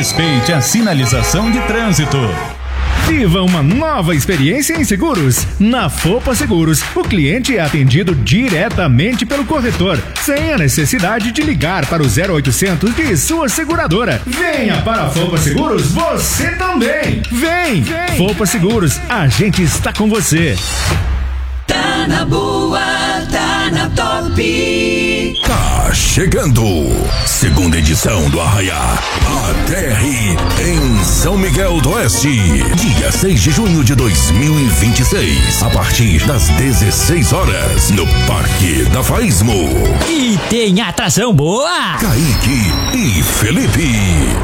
Respeite a sinalização de trânsito. Viva uma nova experiência em seguros. Na Fopa Seguros, o cliente é atendido diretamente pelo corretor, sem a necessidade de ligar para o 0800 de sua seguradora. Venha para a Fopa Seguros, você também. Vem! Fopa Seguros, a gente está com você. Tá na boa, tá na top. Tá chegando, segunda edição do Arraiá ATR em São Miguel do Oeste, dia 6 de junho de 2026, a partir das 16 horas, no Parque da Faísmo. E tem atração boa! Kaique e Felipe.